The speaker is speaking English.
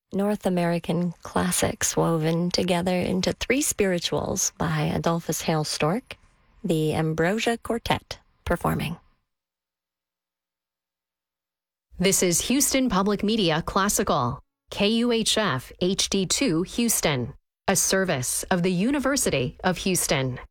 North American classics woven together into three spirituals by Adolphus Hale Stork, the Ambrosia Quartet performing. This is Houston Public Media Classical, KUHF HD2 Houston, a service of the University of Houston.